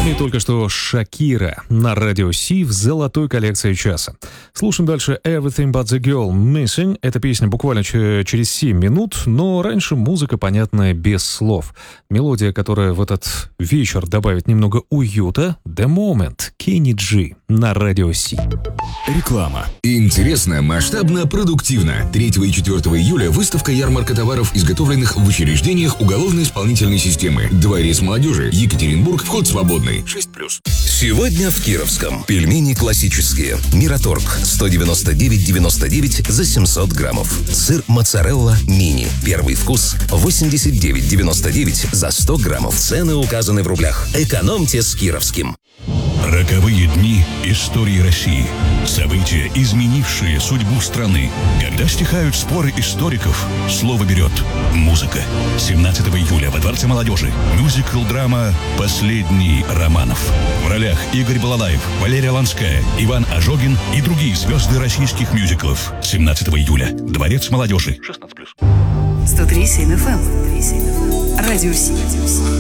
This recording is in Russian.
И только что Шакира на радио Си в золотой коллекции часа. Слушаем дальше Everything But The Girl Missing. Эта песня буквально через 7 минут, но раньше музыка, понятная, без слов. Мелодия, которая в этот вечер добавит немного уюта. The Moment, Kenny G на радио Си. Реклама. Интересно, масштабно, продуктивно. 3 и 4 июля выставка ярмарка товаров, изготовленных в учреждениях уголовно-исполнительной системы. Дворец молодежи, Екатеринбург, вход свободный. 6+. Сегодня в Кировском. Пельмени классические. Мираторг. 199,99 за 700 граммов. Сыр моцарелла мини. Первый вкус. 89,99 за 100 граммов. Цены указаны в рублях. Экономьте с Кировским. Роковые дни истории России. События, изменившие судьбу страны. Когда стихают споры историков, слово берет музыка. 17 июля во Дворце молодежи мюзикл-драма «Последний Романов». В ролях Игорь Балалаев, Валерия Ланская, Иван Ожогин и другие звезды российских мюзиклов. 17 июля. Дворец молодежи. 16+. 103.7 FM. Радио Си.